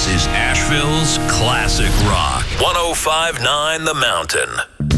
This is Asheville's Classic Rock. 105.9 The Mountain.